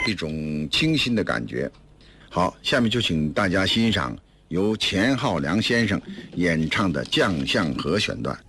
一种清新的感觉。好，下面就请大家欣赏由钱浩良先生演唱的《将相和》选段。